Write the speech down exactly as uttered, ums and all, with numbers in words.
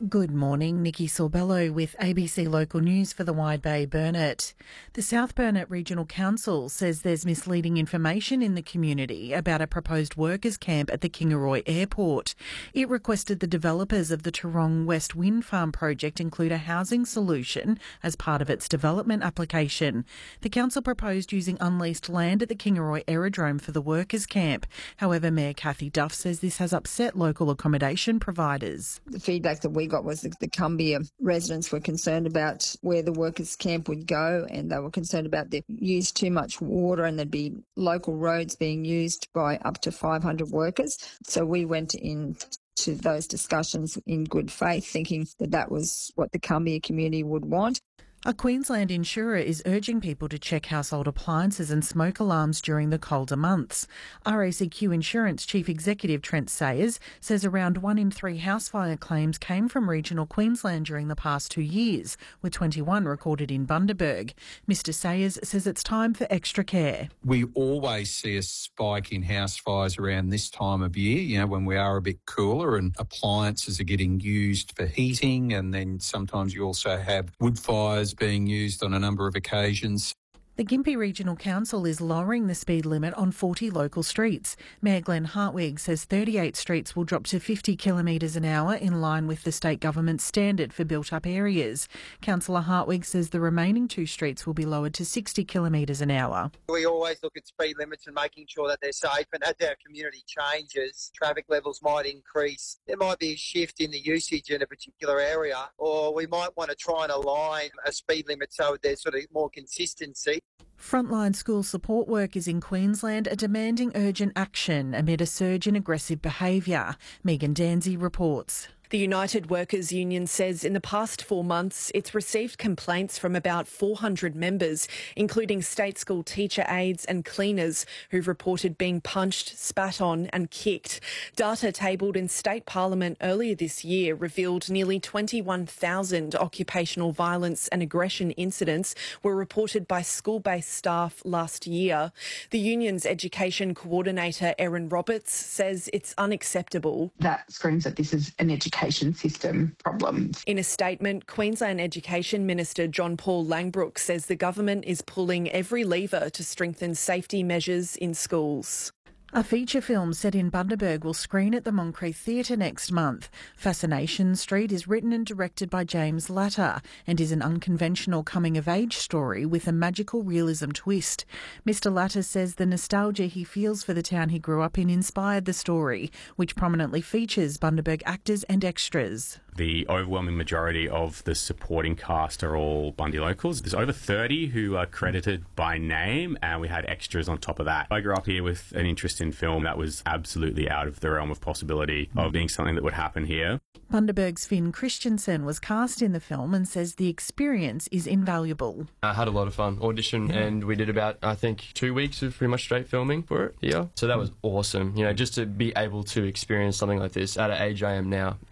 Good morning, Nikki Sorbello with A B C Local News for the Wide Bay Burnett. The South Burnett Regional Council says there's misleading information in the community about a proposed workers' camp at the Kingaroy Airport. It requested the developers of the Tarong West Wind Farm project include a housing solution as part of its development application. The council proposed using unleased land at the Kingaroy Aerodrome for the workers' camp. However, Mayor Kathy Duff says this has upset local accommodation providers. The feedback that we got was that the Cumbia residents were concerned about where the workers' camp would go, and they were concerned about they used too much water and there'd be local roads being used by up to five hundred workers. So we went in to those discussions in good faith, thinking that that was what the Cumbia community would want. A Queensland insurer is urging people to check household appliances and smoke alarms during the colder months. R A C Q Insurance Chief Executive Trent Sayers says around one in three house fire claims came from regional Queensland during the past two years, with twenty-one recorded in Bundaberg. Mister Sayers says it's time for extra care. We always see a spike in house fires around this time of year, you know, when we are a bit cooler and appliances are getting used for heating, and then sometimes you also have wood fires being used on a number of occasions. The Gympie Regional Council is lowering the speed limit on forty local streets. Mayor Glenn Hartwig says thirty-eight streets will drop to fifty kilometres an hour in line with the state government's standard for built-up areas. Councillor Hartwig says the remaining two streets will be lowered to sixty kilometres an hour. We always look at speed limits and making sure that they're safe, and as our community changes, traffic levels might increase. There might be a shift in the usage in a particular area, or we might want to try and align a speed limit so there's sort of more consistency. Frontline school support workers in Queensland are demanding urgent action amid a surge in aggressive behaviour. Megan Danzy reports. The United Workers Union says in the past four months it's received complaints from about four hundred members, including state school teacher aides and cleaners who've reported being punched, spat on and kicked. Data tabled in State Parliament earlier this year revealed nearly twenty-one thousand occupational violence and aggression incidents were reported by school-based staff last year. The union's education coordinator, Erin Roberts, says it's unacceptable. That screams that this is an education system problem. In a statement, Queensland Education Minister John Paul Langbroek says the government is pulling every lever to strengthen safety measures in schools. A feature film set in Bundaberg will screen at the Moncrief Theatre next month. Fascination Street is written and directed by James Latter and is an unconventional coming-of-age story with a magical realism twist. Mister Latter says the nostalgia he feels for the town he grew up in inspired the story, which prominently features Bundaberg actors and extras. The overwhelming majority of the supporting cast are all Bundy locals. There's over thirty who are credited by name, and we had extras on top of that. I grew up here with an interest in film that was absolutely out of the realm of possibility of being something that would happen here. Bundaberg's Finn Christensen was cast in the film and says the experience is invaluable. I had a lot of fun. Audition, yeah. And we did about, I think, two weeks of pretty much straight filming for it. Yeah. So that was awesome. You know, just to be able to experience something like this at an age I am now.